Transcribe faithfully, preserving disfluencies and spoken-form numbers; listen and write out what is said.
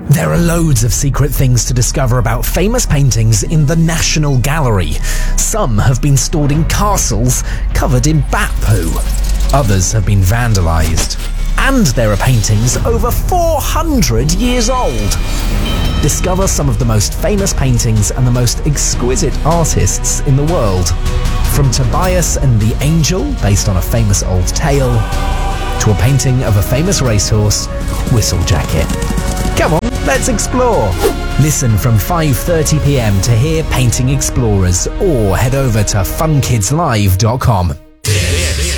There are loads of secret things to discover about famous paintings in the National Gallery. Some have been stored in castles covered in bat poo. Others have been vandalised. And there are paintings over four hundred years old. Discover some of the most famous paintings and the most exquisite artists in the world. From Tobias and the Angel, based on a famous old tale, to a painting of a famous racehorse, Whistlejacket. Come on, let's explore. Listen from five thirty p m to hear Painting Explorers, or head over to fun kids live dot com.